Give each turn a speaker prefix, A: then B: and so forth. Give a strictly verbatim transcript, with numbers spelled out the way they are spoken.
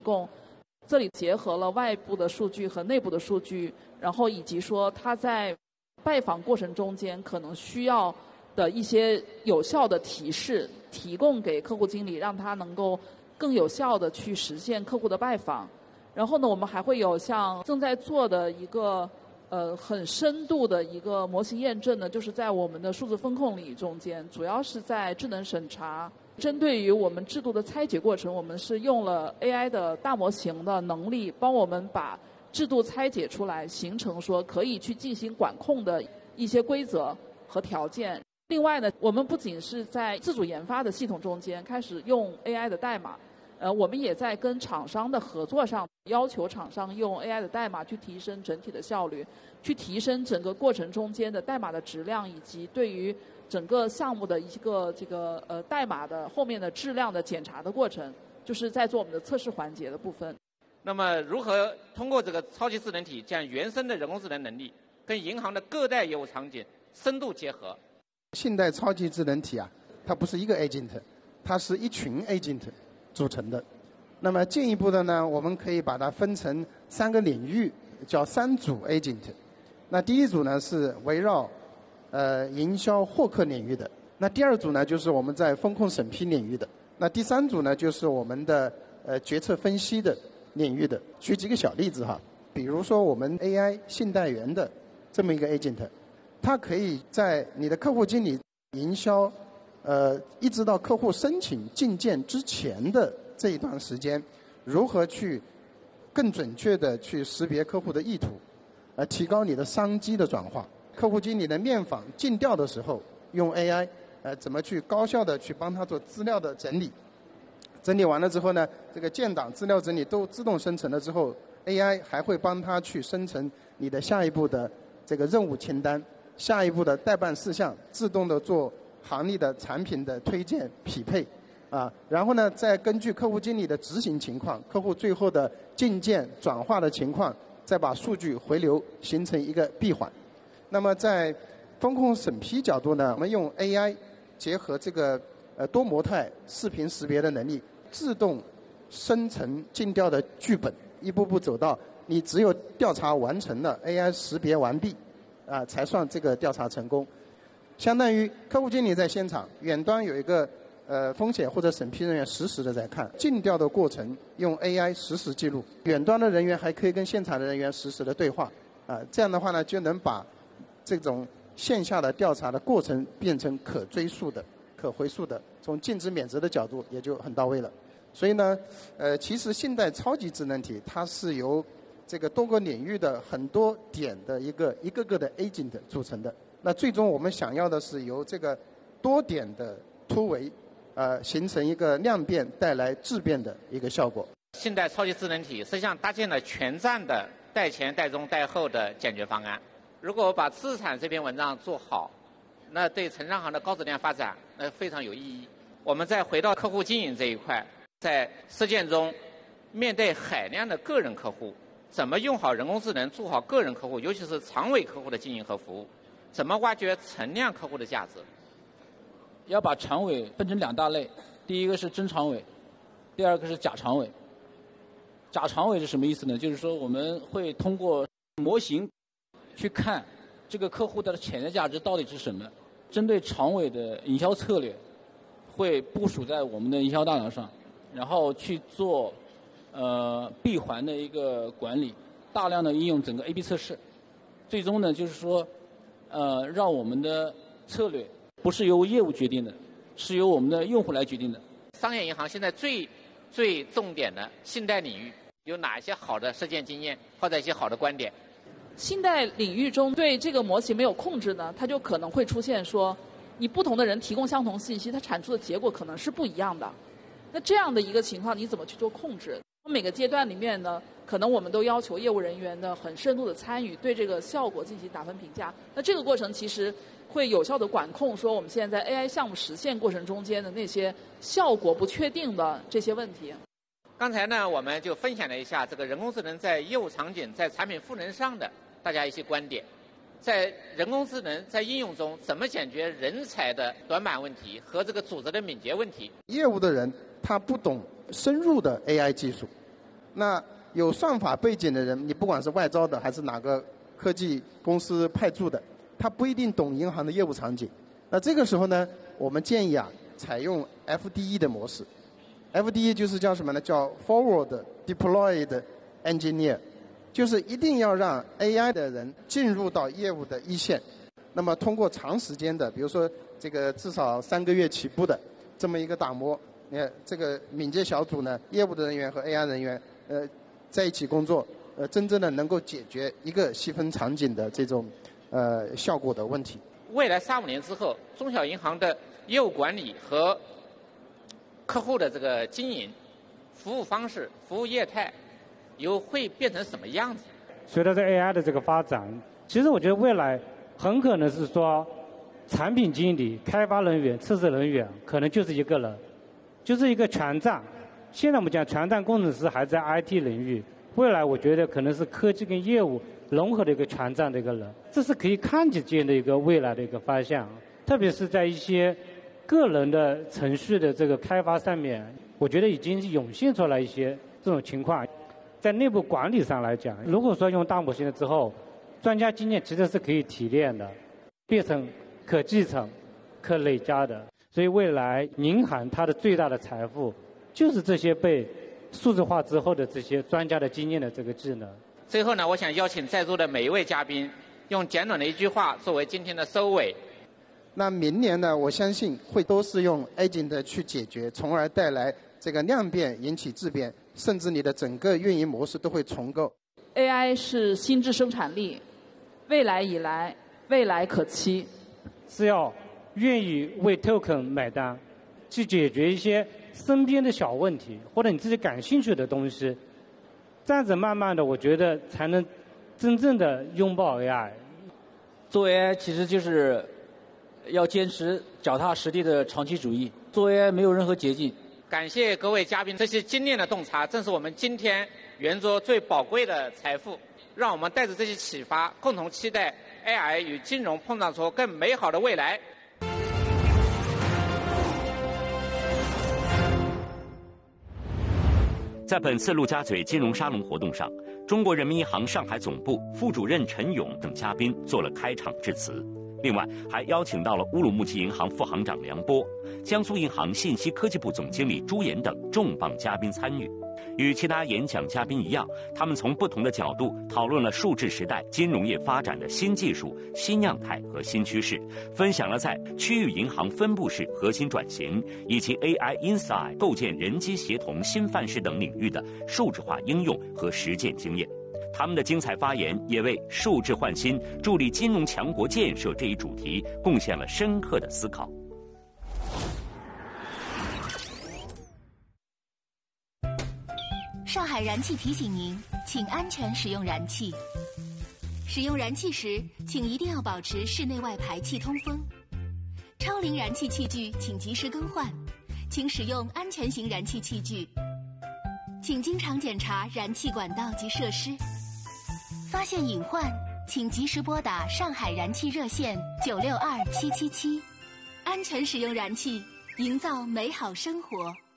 A: 供。这里结合了外部的数据和内部的数据，然后以及说他在拜访过程中间可能需要的一些有效的提示，提供给客户经理，让他能够更有效的去实现客户的拜访。然后呢，我们还会有像正在做的一个呃很深度的一个模型验证呢，就是在我们的数字风控领域中间，主要是在智能审查。针对于我们制度的拆解过程，我们是用了 A I 的大模型的能力，帮我们把制度拆解出来，形成说可以去进行管控的一些规则和条件。另外呢，我们不仅是在自主研发的系统中间开始用 A I 的代码，呃，我们也在跟厂商的合作上，要求厂商用 A I 的代码去提升整体的效率，去提升整个过程中间的代码的质量，以及对于整个项目的一个这个呃代码的后面的质量的检查的过程，就是在做我们的测试环节的部分。
B: 那么，如何通过这个超级智能体将原生的人工智能能力跟银行的各代业务场景深度结合？
C: 信贷超级智能体啊，它不是一个 agent， 它是一群 agent 组成的。那么进一步的呢，我们可以把它分成三个领域，叫三组 agent。那第一组呢是围绕呃营销获客领域的，那第二组呢就是我们在风控审批领域的，那第三组呢就是我们的呃决策分析的领域的。举几个小例子哈，比如说我们 A I 信贷员的这么一个 agent， 它可以在你的客户经理营销呃一直到客户申请进件之前的这一段时间，如何去更准确的去识别客户的意图，呃提高你的商机的转化。客户经理的面访尽调的时候，用 A I 呃怎么去高效的去帮他做资料的整理，整理完了之后呢，这个建档资料整理都自动生成了之后， A I 还会帮他去生成你的下一步的这个任务清单，下一步的待办事项，自动的做行业的产品的推荐匹配啊，然后呢再根据客户经理的执行情况，客户最后的进件转化的情况，再把数据回流形成一个闭环。那么在风控审批角度呢，我们用 A I 结合这个呃多模态视频识别的能力，自动生成尽调的剧本，一步步走到你只有调查完成了 A I 识别完毕啊，才算这个调查成功。相当于客户经理在现场，远端有一个呃风险或者审批人员实时的在看尽调的过程，用 A I 实时记录，远端的人员还可以跟现场的人员实时的对话啊，这样的话呢，就能把这种线下的调查的过程变成可追溯的、可回溯的，从尽职免责的角度也就很到位了。所以呢，呃，其实信贷超级智能体它是由这个多个领域的很多点的一个一个个的 agent 组成的。那最终我们想要的是由这个多点的突围，呃，形成一个量变带来质变的一个效果。
B: 信贷超级智能体实际上搭建了全站的贷前、贷中、贷后的解决方案。如果把资产这篇文章做好，那对城商行的高质量发展那非常有意义。我们再回到客户经营这一块，在实践中，面对海量的个人客户，怎么用好人工智能做好个人客户，尤其是长尾客户的经营和服务？怎么挖掘存量客户的价值？
D: 要把长尾分成两大类，第一个是真长尾，第二个是假长尾。假长尾是什么意思呢？就是说我们会通过模型去看这个客户的潜在价值到底是什么，针对长尾的营销策略会部署在我们的营销大脑上，然后去做呃闭环的一个管理，大量的应用整个 A B 测试，最终呢就是说呃让我们的策略不是由业务决定的，是由我们的用户来决定的。
B: 商业银行现在最最重点的信贷领域有哪一些好的实践经验或者一些好的观点？
A: 信贷领域中对这个模型没有控制呢，它就可能会出现说，你不同的人提供相同信息，它产出的结果可能是不一样的。那这样的一个情况，你怎么去做控制？每个阶段里面呢，可能我们都要求业务人员的很深度的参与，对这个效果进行打分评价。那这个过程其实会有效的管控说我们现在在 A I 项目实现过程中间的那些效果不确定的这些问题。
B: 刚才呢，我们就分享了一下这个人工智能在业务场景、在产品赋能上的大家一些观点。在人工智能在应用中，怎么解决人才的短板问题和这个组织的敏捷问题？
C: 业务的人他不懂深入的 A I 技术， 那有算法背景的人，你不管是外招的还是哪个科技公司派驻的，他不一定懂银行的业务场景。那这个时候呢，我们建议啊，采用 F D E 的模式。F D E 就是叫什么呢？叫 Forward Deployed Engineer， 就是一定要让 A I 的人进入到业务的一线。那么通过长时间的，比如说这个至少三个月起步的这么一个打磨，你看这个敏捷小组呢，业务的人员和 A I 人员呃在一起工作，呃真正的能够解决一个细分场景的这种呃效果的问题。
B: 未来三五年之后，中小银行的业务管理和客户的这个经营、服务方式、服务业态，又会变成什么样子？
E: 随着这 A I 的这个发展，其实我觉得未来很可能是说，产品经理、开发人员、测试人员可能就是一个人，就是一个全站。现在我们讲全站工程师还在 I T 领域，未来我觉得可能是科技跟业务融合的一个全站的一个人，这是可以看得见的一个未来的一个方向。特别是在一些个人的程序的这个开发上面，我觉得已经涌现出来一些这种情况。在内部管理上来讲，如果说用大模型了之后，专家经验其实是可以提炼的，变成可继承、可累加的。所以未来银行它的最大的财富，就是这些被数字化之后的这些专家的经验的这个技能。
B: 最后呢，我想邀请在座的每一位嘉宾，用简短的一句话作为今天的收尾。
C: 那明年呢，我相信会都是用 Agent 去解决，从而带来这个量变引起质变，甚至你的整个运营模式都会重构。
A: A I 是心智生产力，未来以来，未来可期。
E: 是要愿意为 token 买单，去解决一些身边的小问题，或者你自己感兴趣的东西。这样子慢慢的，我觉得才能真正的拥抱 A I。
D: 做 A I 其实就是要坚持脚踏实地的长期主义，做 A I 没有任何捷径。
B: 感谢各位嘉宾这些精炼的洞察，正是我们今天圆桌最宝贵的财富。让我们带着这些启发，共同期待 A I 与金融碰撞出更美好的未来。
F: 在本次陆家嘴金融沙龙活动上，中国人民银行上海总部副主任陈勇等嘉宾做了开场致辞。另外，还邀请到了乌鲁木齐银行副行长梁波、江苏银行信息科技部总经理朱岩等重磅嘉宾参与。与其他演讲嘉宾一样，他们从不同的角度讨论了数字时代金融业发展的新技术、新样态和新趋势，分享了在区域银行分布式核心转型以及 A I Inside 构建人机协同新范式等领域的数字化应用和实践经验。他们的精彩发言也为数字换新、助力金融强国建设这一主题贡献了深刻的思考。
G: 上海燃气提醒您，请安全使用燃气。使用燃气时，请一定要保持室内外排气通风。超龄燃气器具请及时更换，请使用安全型燃气器具。请经常检查燃气管道及设施。发现隐患，请及时拨打上海燃气热线九六二七七七。安全使用燃气，营造美好生活。